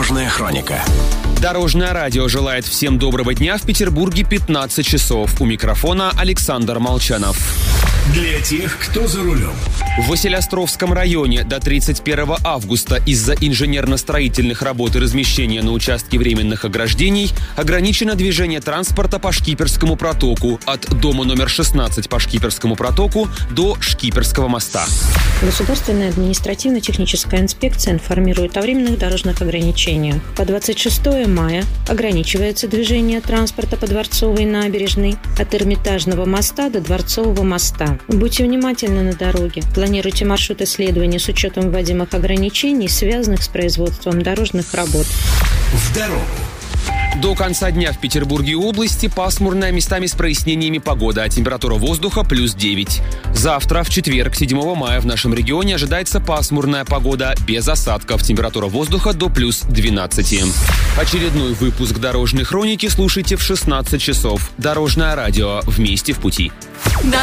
Дорожная хроника. Дорожное радио желает всем доброго дня. В Петербурге 15 часов. У микрофона Александр Молчанов. Для тех, кто за рулем. В Василеостровском районе до 31 августа из-за инженерно-строительных работ и размещения на участке временных ограждений ограничено движение транспорта по Шкиперскому протоку от дома номер 16 по Шкиперскому протоку до Шкиперского моста. Государственная административно-техническая инспекция информирует о временных дорожных ограничениях. По 26 мая ограничивается движение транспорта по Дворцовой набережной от Эрмитажного моста до Дворцового моста. Будьте внимательны на дороге. Планируйте маршруты следования с учетом вводимых ограничений, связанных с производством дорожных работ. В дорогу. До конца дня в Петербурге и области пасмурная, местами с прояснениями погода, а температура воздуха плюс 9. Завтра, в четверг, 7 мая, в нашем регионе ожидается пасмурная погода без осадков. Температура воздуха до плюс 12. Очередной выпуск «Дорожной хроники» слушайте в 16 часов. Дорожное радио. Вместе в пути.